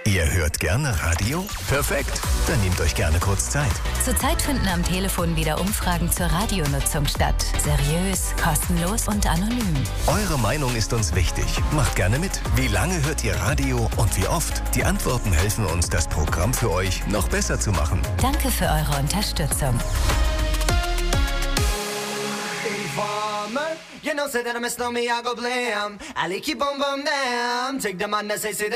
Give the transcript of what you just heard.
Ihr hört gerne Radio? Perfekt, dann nehmt euch gerne kurz Zeit. Zurzeit finden am Telefon wieder Umfragen zur Radionutzung statt. Seriös, kostenlos und anonym. Eure Meinung ist uns wichtig. Macht gerne mit. Wie lange hört ihr Radio und wie oft? Die Antworten helfen uns, das Programm für euch noch besser zu machen. Danke für eure Unterstützung. You know, say that I miss me, I go blam. I like keep on bum damn. Take the man that say